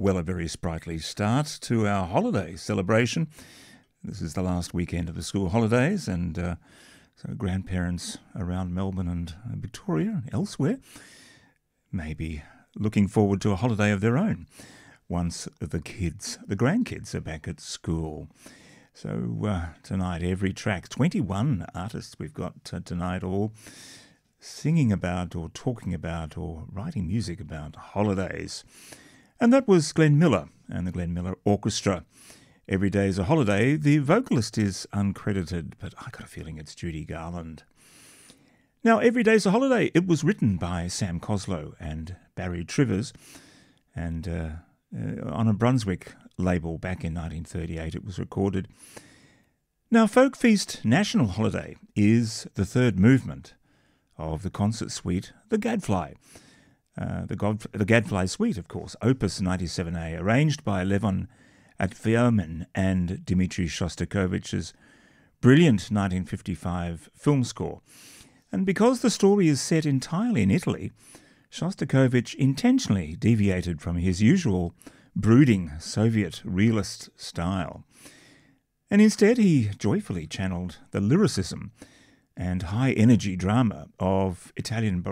Well, a very sprightly start to our holiday celebration. This is the last weekend of the school holidays, and so grandparents around Melbourne and Victoria and elsewhere may be looking forward to a holiday of their own once the grandkids are back at school. So tonight, every track, 21 artists we've got tonight, all singing about or talking about or writing music about holidays. And that was Glenn Miller and the Glenn Miller Orchestra. Every Day's a Holiday. The vocalist is uncredited, but I got a feeling it's Judy Garland. Now, Every Day's a Holiday, it was written by Sam Coslow and Barry Trivers, and on a Brunswick label back in 1938 it was recorded. Now, Folk Feast National Holiday is the third movement of the concert suite, The Gadfly. The Gadfly Suite, of course, Opus 97A, arranged by Levon Atviamen and Dmitri Shostakovich's brilliant 1955 film score. And because the story is set entirely in Italy, Shostakovich intentionally deviated from his usual brooding Soviet realist style. And instead he joyfully channeled the lyricism and high-energy drama of Italian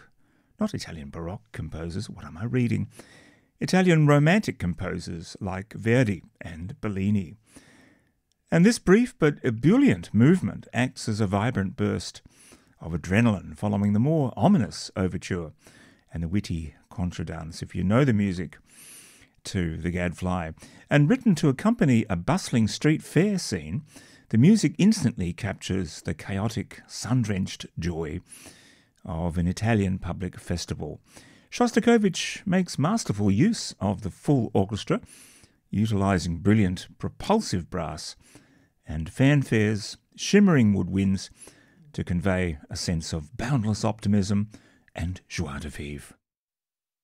romantic composers like Verdi and Bellini. And this brief but ebullient movement acts as a vibrant burst of adrenaline following the more ominous overture and the witty contradance, if you know the music, to The Gadfly. And written to accompany a bustling street fair scene, the music instantly captures the chaotic, sun-drenched joy of an Italian public festival. Shostakovich makes masterful use of the full orchestra, utilising brilliant propulsive brass and fanfares, shimmering woodwinds to convey a sense of boundless optimism and joie de vivre.